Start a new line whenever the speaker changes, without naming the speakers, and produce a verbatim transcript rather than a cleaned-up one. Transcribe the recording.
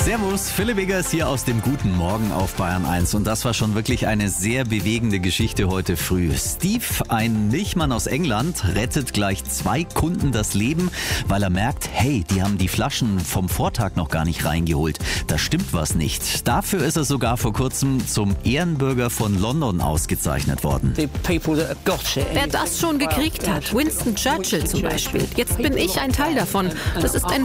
Servus, Philipp Eggers hier aus dem Guten Morgen auf Bayern eins. Und das war schon wirklich eine sehr bewegende Geschichte heute früh. Steve, ein Milchmann aus England, rettet gleich zwei Kunden das Leben, weil er merkt, hey, die haben die Flaschen vom Vortag noch gar nicht reingeholt. Da stimmt was nicht. Dafür ist er sogar vor kurzem zum Ehrenbürger von London ausgezeichnet worden.
Wer das schon gekriegt hat, Winston Churchill zum Beispiel. Jetzt bin ich ein Teil davon. Das ist ein